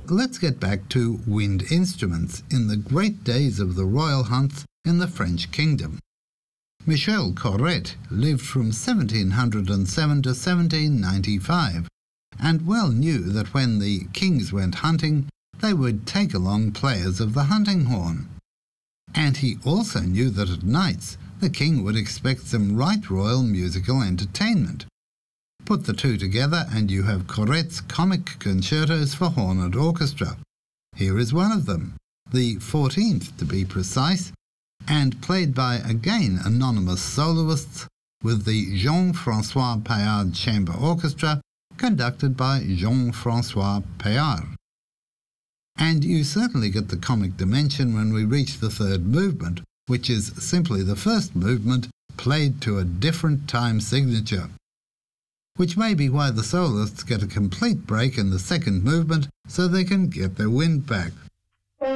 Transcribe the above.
let's get back to wind instruments in the great days of the royal hunts in the French kingdom. Michel Corrette lived from 1707 to 1795 and well knew that when the kings went hunting, they would take along players of the hunting horn. And he also knew that at nights the king would expect some right royal musical entertainment. Put the two together and you have Corrette's comic concertos for horn and orchestra. Here is one of them, the 14th to be precise, and played by again anonymous soloists with the Jean-François Paillard Chamber Orchestra, conducted by Jean-François Paillard. And you certainly get the comic dimension when we reach the third movement, which is simply the first movement played to a different time signature. Which may be why the soloists get a complete break in the second movement so they can get their wind back.